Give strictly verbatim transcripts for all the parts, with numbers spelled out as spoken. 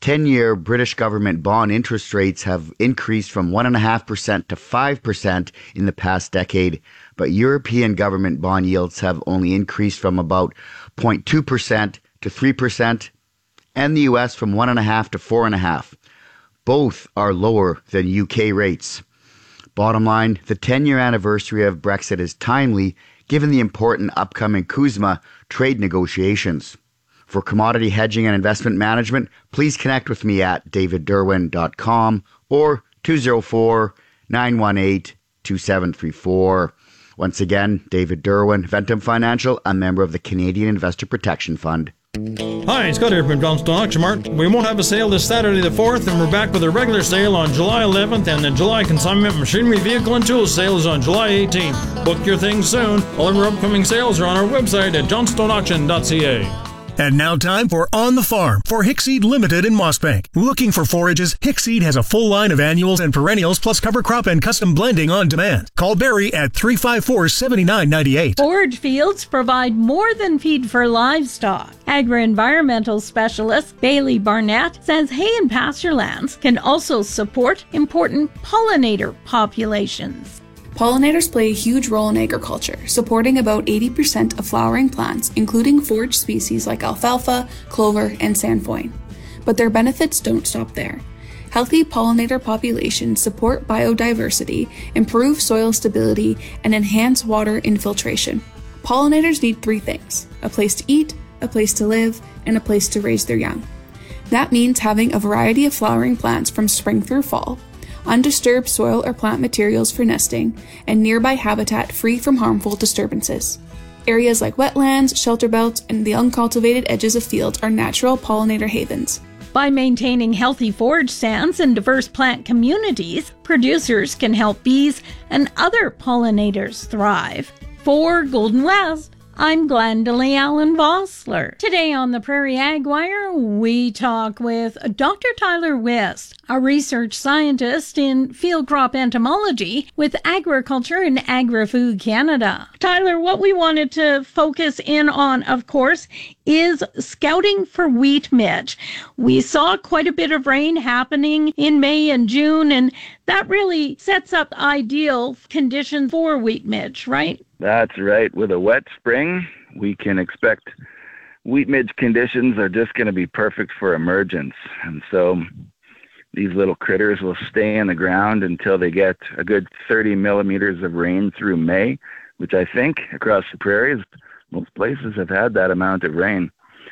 ten-year British government bond interest rates have increased from one point five percent to five percent in the past decade, but European government bond yields have only increased from about zero point two percent to three percent, and the U S from one point five to four point five. Both are lower than U K rates. Bottom line, the ten-year anniversary of Brexit is timely given the important upcoming CUSMA trade negotiations. For commodity hedging and investment management, please connect with me at david derwin dot com or two oh four, nine one eight, two seven three four. Once again, David Derwin, Ventum Financial, a member of the Canadian Investor Protection Fund. Hi, Scott here from Johnstone Auction Mart. We won't have a sale this Saturday the fourth, and we're back with a regular sale on July eleventh, and the July Consignment Machinery, Vehicle and Tools sale is on July eighteenth. Book your things soon. All of our upcoming sales are on our website at johnstone auction dot c a. And now time for On the Farm for Hickseed Limited in Mossbank. Looking for forages? Hickseed has a full line of annuals and perennials plus cover crop and custom blending on demand. Call Barry at three five four, seven nine nine eight. Forage fields provide more than feed for livestock. Agri-environmental specialist Bailey Barnett says hay and pasture lands can also support important pollinator populations. Pollinators play a huge role in agriculture, supporting about eighty percent of flowering plants, including forage species like alfalfa, clover, and sainfoin. But their benefits don't stop there. Healthy pollinator populations support biodiversity, improve soil stability, and enhance water infiltration. Pollinators need three things: a place to eat, a place to live, and a place to raise their young. That means having a variety of flowering plants from spring through fall, undisturbed soil or plant materials for nesting, and nearby habitat free from harmful disturbances. Areas like wetlands, shelter belts, and the uncultivated edges of fields are natural pollinator havens. By maintaining healthy forage stands and diverse plant communities, producers can help bees and other pollinators thrive. For Golden West, I'm Glendalee Allen Vossler. Today on the Prairie Ag Wire, we talk with Doctor Tyler West, a research scientist in field crop entomology with Agriculture and Agri-Food Canada. Tyler, what we wanted to focus in on, of course, is scouting for wheat midge. We saw quite a bit of rain happening in May and June, and that really sets up ideal conditions for wheat midge, right? That's right. With a wet spring, we can expect wheat midge conditions are just going to be perfect for emergence. And so these little critters will stay in the ground until they get a good thirty millimeters of rain through May, which I think across the prairies, most places have had that amount of rain.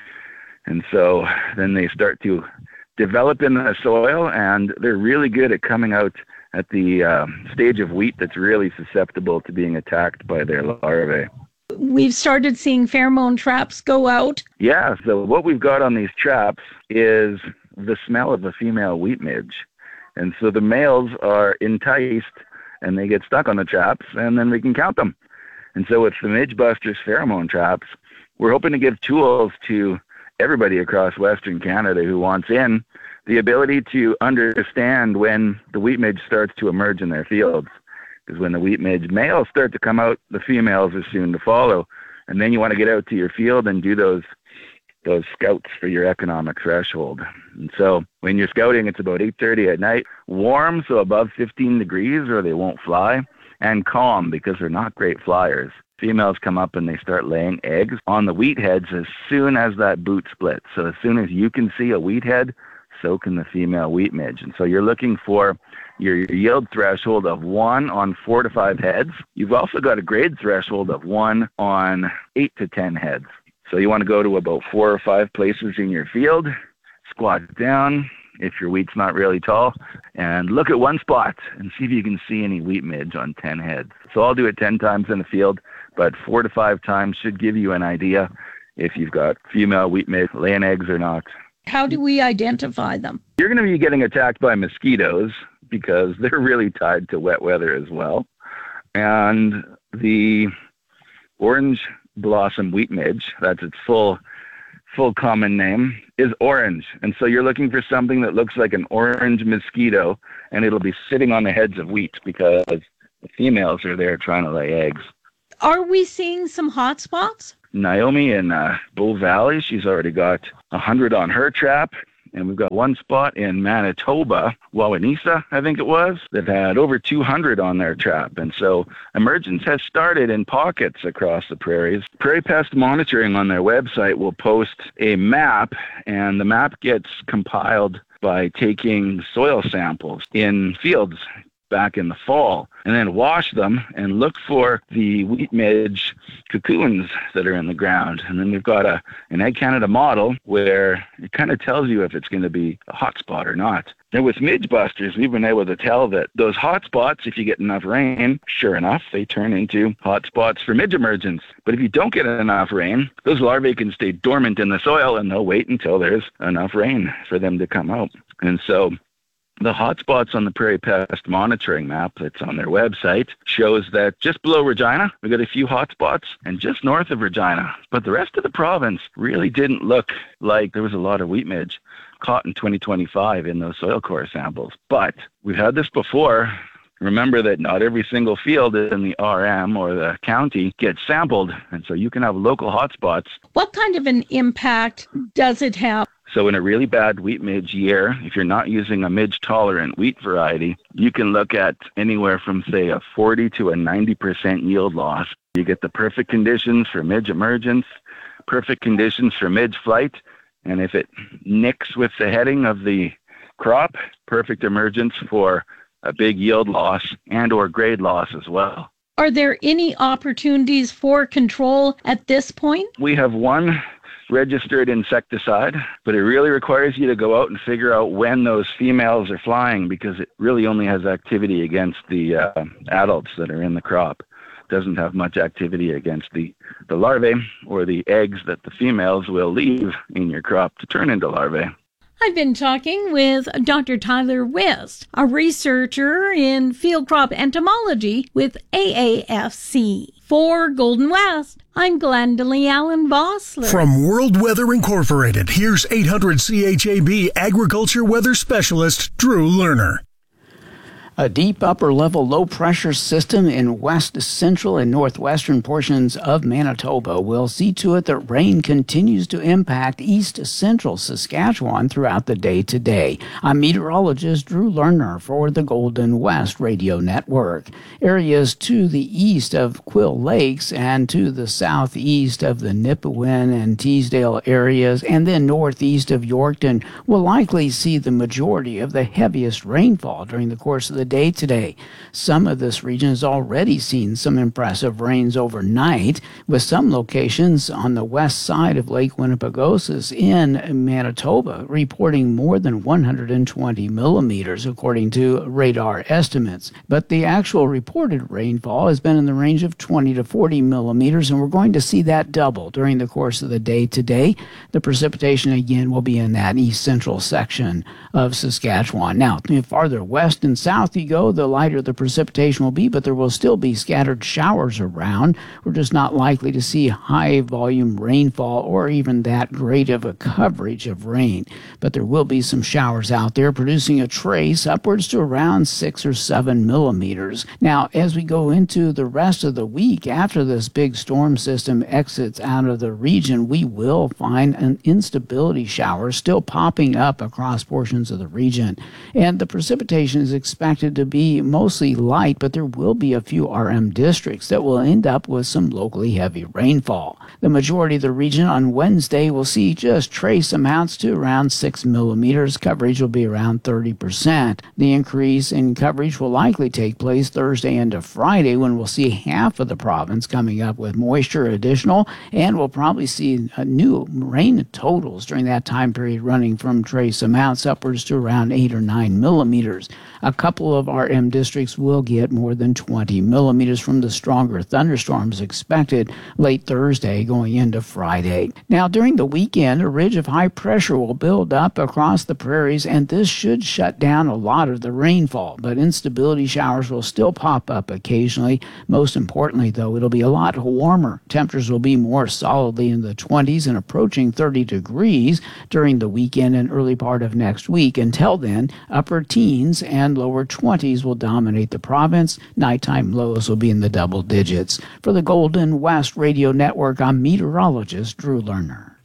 And so then they start to develop in the soil, and they're really good at coming out at the uh, stage of wheat that's really susceptible to being attacked by their larvae. We've started seeing pheromone traps go out. Yeah, so what we've got on these traps is the smell of a female wheat midge. And so the males are enticed and they get stuck on the traps, and then we can count them. And so with the Midge Busters pheromone traps, we're hoping to give tools to everybody across Western Canada who wants in the ability to understand when the wheat midge starts to emerge in their fields. Because when the wheat midge males start to come out, the females are soon to follow. And then you want to get out to your field and do those those scouts for your economic threshold. And so when you're scouting, it's about eight thirty at night, warm, so above fifteen degrees or they won't fly, and calm because they're not great flyers. Females come up and they start laying eggs on the wheat heads as soon as that boot splits. So as soon as you can see a wheat head, so can the female wheat midge. And so you're looking for your yield threshold of one on four to five heads. You've also got a grade threshold of one on eight to ten heads. So you want to go to about four or five places in your field, squat down if your wheat's not really tall, and look at one spot and see if you can see any wheat midge on ten heads. So I'll do it ten times in the field, but four to five times should give you an idea if you've got female wheat midge laying eggs or not. How do we identify them? You're going to be getting attacked by mosquitoes because they're really tied to wet weather as well. And the orange blossom wheat midge, that's its full full common name, is orange. And so you're looking for something that looks like an orange mosquito, and it'll be sitting on the heads of wheat because the females are there trying to lay eggs. Are we seeing some hot spots? Naomi in uh, Bow Valley, she's already got one hundred on her trap. And we've got one spot in Manitoba, Wawanesa, I think it was, that had over two hundred on their trap. And so emergence has started in pockets across the prairies. Prairie Pest Monitoring on their website will post a map, and the map gets compiled by taking soil samples in fields back in the fall, and then wash them and look for the wheat midge cocoons that are in the ground. And then we've got a an Ag Canada model where it kind of tells you if it's going to be a hot spot or not. Now with midge busters, we've been able to tell that those hot spots, if you get enough rain, sure enough, they turn into hot spots for midge emergence. But if you don't get enough rain, those larvae can stay dormant in the soil and they'll wait until there's enough rain for them to come out. And so the hotspots on the Prairie Pest Monitoring map that's on their website shows that just below Regina, we got a few hotspots, and just north of Regina. But the rest of the province really didn't look like there was a lot of wheat midge caught in twenty twenty-five in those soil core samples. But we've had this before. Remember that not every single field in the R M or the county gets sampled, and so you can have local hotspots. What kind of an impact does it have? So in a really bad wheat midge year, if you're not using a midge-tolerant wheat variety, you can look at anywhere from, say, a forty to a ninety percent yield loss. You get the perfect conditions for midge emergence, perfect conditions for midge flight, and if it nicks with the heading of the crop, perfect emergence for a big yield loss and or grade loss as well. Are there any opportunities for control at this point? We have one registered insecticide, but it really requires you to go out and figure out when those females are flying, because it really only has activity against the uh, adults that are in the crop. It doesn't have much activity against the, the larvae or the eggs that the females will leave in your crop to turn into larvae. I've been talking with Doctor Tyler West, a researcher in field crop entomology with A A F C. For Golden West, I'm Glendalee Allen Vossler. From World Weather Incorporated, here's eight hundred C H A B Agriculture Weather Specialist Drew Lerner. A deep upper-level low-pressure system in west, central, and northwestern portions of Manitoba will see to it that rain continues to impact east-central Saskatchewan throughout the day today. I'm meteorologist Drew Lerner for the Golden West Radio Network. Areas to the east of Quill Lakes and to the southeast of the Nipawin and Teasdale areas, and then northeast of Yorkton, will likely see the majority of the heaviest rainfall during the course of the day today. Some of this region has already seen some impressive rains overnight, with some locations on the west side of Lake Winnipegosis in Manitoba reporting more than one hundred twenty millimeters, according to radar estimates. But the actual reported rainfall has been in the range of twenty to forty millimeters, and we're going to see that double during the course of the day today. The precipitation again will be in that east central section of Saskatchewan. Now, farther west and south you go, the lighter the precipitation will be, but there will still be scattered showers around. We're just not likely to see high volume rainfall or even that great of a coverage of rain. But there will be some showers out there, producing a trace upwards to around six or seven millimeters. Now, as we go into the rest of the week, after this big storm system exits out of the region, we will find an instability shower still popping up across portions of the region. And the precipitation is expected to be mostly light, but there will be a few R M districts that will end up with some locally heavy rainfall. The majority of the region on Wednesday will see just trace amounts to around six millimeters. Coverage will be around thirty percent. The increase in coverage will likely take place Thursday into Friday, when we'll see half of the province coming up with moisture additional, and we'll probably see a new rain totals during that time period running from trace amounts upwards to around eight or nine millimeters. A couple of R M districts will get more than twenty millimeters from the stronger thunderstorms expected late Thursday going into Friday. Now, during the weekend, a ridge of high pressure will build up across the prairies, and this should shut down a lot of the rainfall, but instability showers will still pop up occasionally. Most importantly, though, it'll be a lot warmer. Temperatures will be more solidly in the twenties and approaching thirty degrees during the weekend and early part of next week. Until then, upper teens and lower twenties will dominate the province. Nighttime lows will be in the double digits. For the Golden West Radio Network, I'm meteorologist Drew Lerner.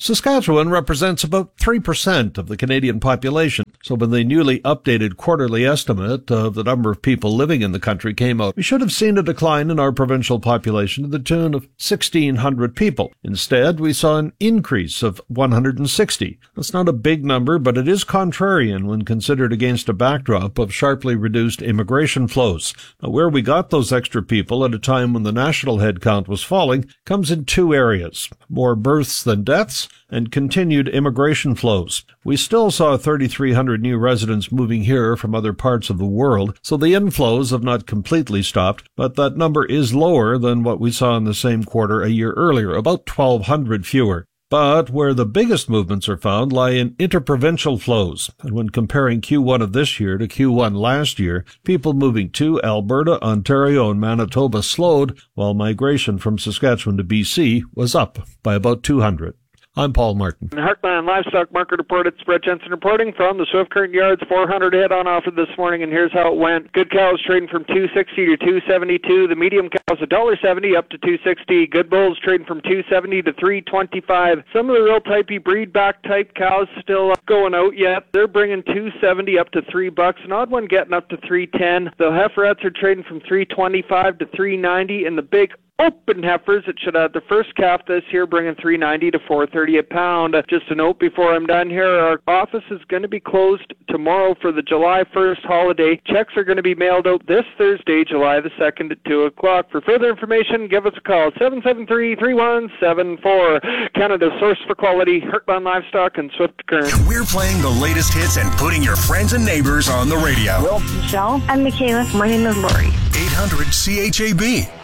Saskatchewan represents about three percent of the Canadian population, so when the newly updated quarterly estimate of the number of people living in the country came out, we should have seen a decline in our provincial population to the tune of sixteen hundred people. Instead, we saw an increase of one hundred sixty. That's not a big number, but it is contrarian when considered against a backdrop of sharply reduced immigration flows. Now, where we got those extra people at a time when the national headcount was falling comes in two areas: more births than deaths, and continued immigration flows. We still saw thirty-three hundred new residents moving here from other parts of the world, so the inflows have not completely stopped, but that number is lower than what we saw in the same quarter a year earlier, about twelve hundred fewer. But where the biggest movements are found lie in interprovincial flows, and when comparing Q one of this year to Q one last year, people moving to Alberta, Ontario, and Manitoba slowed, while migration from Saskatchewan to B C was up by about two hundred. I'm Paul Martin. Heartland Livestock Market Report. It's Brett Jensen reporting from the Swift Current Yards. four hundred head on offer this morning, and here's how it went. Good cows trading from two sixty to two seventy-two. The medium cows one dollar seventy up to two sixty. Good bulls trading from two seventy to three twenty-five. Some of the real typey breed back type cows still going out yet. They're bringing two seventy up to three bucks. An odd one getting up to three ten. The heiferettes are trading from three twenty-five to three ninety, and the big open heifers that should have the first calf this year, bringing three ninety to four thirty a pound. Just a note before I'm done here, our office is going to be closed tomorrow for the July first holiday. Checks are going to be mailed out this Thursday, July the second at two o'clock. For further information, give us a call, seven seven three, three one seven four. Canada's source for quality, Heartland Livestock and Swift Current. We're playing the latest hits and putting your friends and neighbors on the radio. Well, Michelle. I'm Michaela. My name is Lori. eight hundred C H A B.